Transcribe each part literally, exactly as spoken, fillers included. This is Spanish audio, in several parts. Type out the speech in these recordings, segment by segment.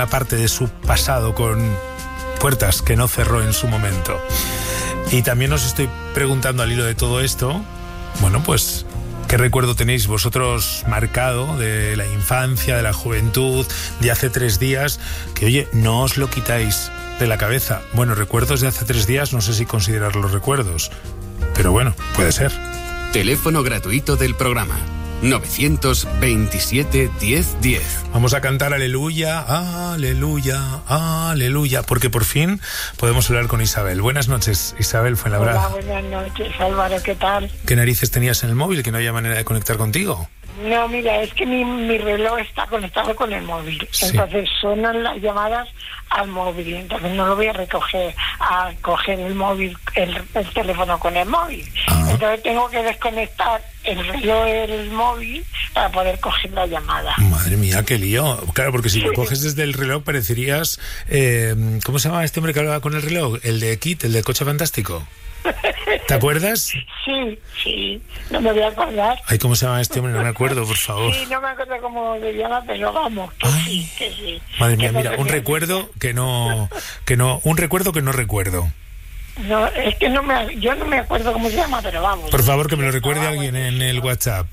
una parte de su pasado con puertas que no cerró en su momento. Y también os estoy preguntando al hilo de todo esto, bueno, pues, ¿qué recuerdo tenéis vosotros marcado de la infancia, de la juventud, de hace tres días? Que, oye, no os lo quitáis de la cabeza. Bueno, recuerdos de hace tres días, no sé si considerar los recuerdos, pero bueno, puede ser. Teléfono gratuito del programa novecientos veintisiete diez diez. Vamos a cantar aleluya, aleluya, aleluya, porque por fin podemos hablar con Isabel. Buenas noches, Isabel Fuenlabrada. Hola, buenas noches, Álvaro, ¿qué tal? ¿Qué narices tenías en el móvil que no había manera de conectar contigo? No, mira, es que mi, mi reloj está conectado con el móvil, sí. Entonces suenan las llamadas al móvil, entonces no lo voy a recoger, a coger el móvil, el, el teléfono con el móvil. Ah. Entonces tengo que desconectar el reloj del móvil para poder coger la llamada. Madre mía, qué lío. Claro, porque si sí. lo coges desde el reloj parecerías... Eh, ¿Cómo se llama este hombre que hablaba con el reloj? El de Kit, el de Coche Fantástico. ¿Te acuerdas? Sí, sí, no me voy a acordar. Ay, ¿cómo se llama este hombre? No me acuerdo, por favor. Sí, no me acuerdo cómo se llama, pero vamos, que Ay. sí, que sí. Madre mía, mira, un recuerdo que no, que no, un recuerdo que no recuerdo. No, es que no me, yo no me acuerdo cómo se llama, pero vamos. Por favor, que me lo recuerde alguien en el WhatsApp.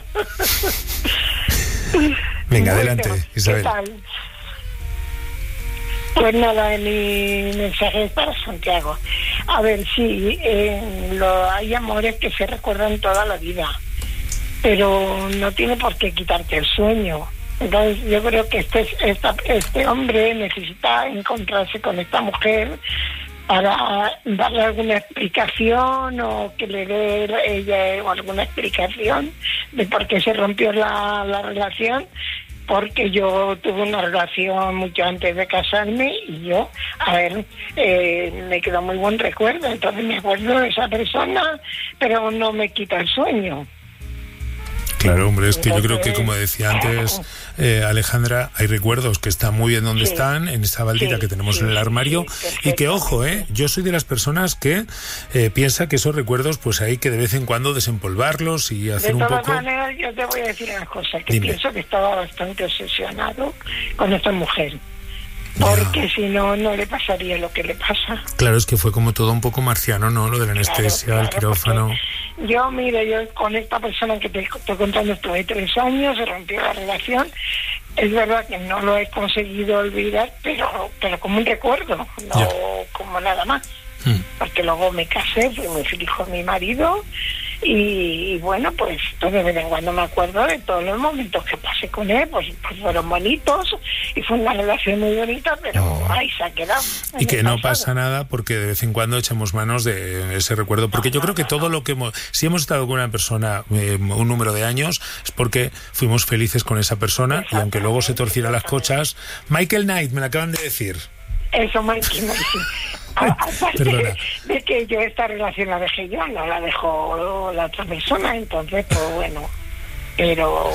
Venga, bueno, adelante, Isabel. ¿Qué tal? Pues nada, mi mensaje es para Santiago. A ver, sí, eh, lo, hay amores que se recuerdan toda la vida, pero no tiene por qué quitarte el sueño. Entonces yo creo que este, esta, este hombre necesita encontrarse con esta mujer para darle alguna explicación o que le dé ella alguna explicación de por qué se rompió la, la relación. Porque yo tuve una relación mucho antes de casarme y yo, a ver, eh, me quedó muy buen recuerdo, entonces me acuerdo de esa persona, pero no me quita el sueño. Claro, hombre, es que yo creo que, como decía antes eh, Alejandra, hay recuerdos que están muy bien donde sí. están, en esa baldita sí, que tenemos sí, en el armario, sí, y que, ojo, eh, yo soy de las personas que eh, piensa que esos recuerdos, pues hay que de vez en cuando desempolvarlos y hacer un poco... De todas maneras, yo te voy a decir una cosa, que Dime. pienso que estaba bastante obsesionado con esta mujer. Porque no. si no, no le pasaría lo que le pasa. Claro, es que fue como todo un poco marciano, ¿no? Lo de la anestesia, claro, claro, el quirófano. Yo, mire, yo con esta persona que te estoy contando, estuve tres años, se rompió la relación. Es verdad que no lo he conseguido olvidar, pero pero como un recuerdo, no ya. como nada más. Hmm. Porque luego me casé, fui muy feliz con mi marido. Y, y bueno, pues de vez en cuando me acuerdo de todos los momentos que pasé con él, pues, pues fueron bonitos y fue una relación muy bonita, pero no. ahí se ha quedado. Y que no pasa nada porque de vez en cuando echamos manos de ese recuerdo, porque no, yo no, creo que no, todo no. lo que hemos, si hemos estado con una persona eh, un número de años, es porque fuimos felices con esa persona y aunque luego se torcieran las cosas. Michael Knight, me lo acaban de decir. Eso, Michael Knight. Aparte de, de que yo esta relación la dejé yo, no la dejó la otra persona, entonces pues bueno, pero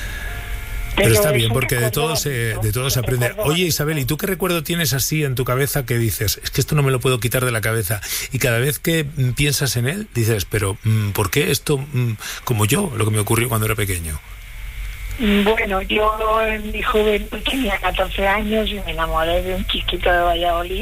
pero, pero está bien, porque de todo se de todo se aprende. Oye, Isabel, ¿y tú qué recuerdo tienes así en tu cabeza que dices, es que esto no me lo puedo quitar de la cabeza? Y cada vez que piensas en él, dices, pero ¿por qué esto, como yo, lo que me ocurrió cuando era pequeño? Bueno, yo en mi juventud tenía catorce años y me enamoré de un chiquito de Valladolid.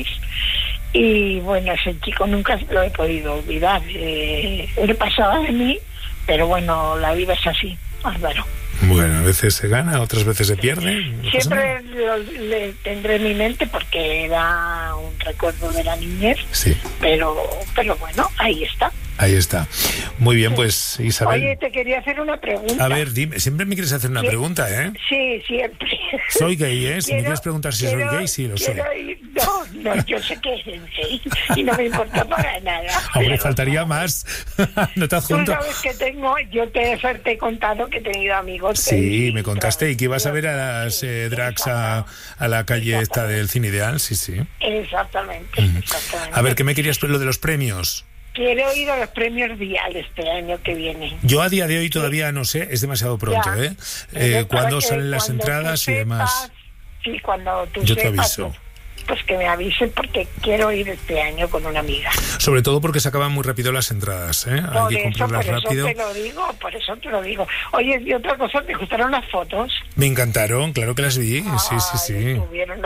Y bueno, ese chico nunca lo he podido olvidar. Eh, él pasaba de mí, pero bueno, la vida es así, Álvaro. Bueno, a veces se gana, otras veces se pierde. No Siempre lo, le tendré en mi mente porque era un recuerdo de la niñez, sí. pero, pero bueno, ahí está. Ahí está. Muy bien, pues Isabel. Oye, te quería hacer una pregunta. A ver, dime, siempre me quieres hacer una sí, pregunta, ¿eh? Sí, siempre. Soy gay, ¿eh? Si quiero, me quieres preguntar si quiero, soy gay, sí, lo sé. Ir, no, no, yo sé que eres gay y no me importa para nada. Hombre, faltaría más. No te adjunto. Tú sabes que tengo, yo te, te he contado que he tenido amigos. Sí, me contaste, y que ibas a ver a las eh, drags a, a la calle esta del Cine Ideal, sí, sí. Exactamente, mm. exactamente. A ver, ¿qué me querías lo de los premios? Quiero ir a los premios Dial este año que viene. Yo a día de hoy todavía no sé, es demasiado pronto, ya. ¿eh? eh ¿Cuándo salen las entradas sepas, y demás? Sí, cuando tú Yo sepas, te aviso. Pues que me avisen porque quiero ir este año con una amiga. Sobre todo porque se acaban muy rápido las entradas, ¿eh? Por Hay que eso, comprarlas por eso rápido. te lo digo, por eso te lo digo. Oye, y otra cosa, ¿te gustaron las fotos? Me encantaron, claro que las vi, Ay, sí, sí, sí. Estuvieron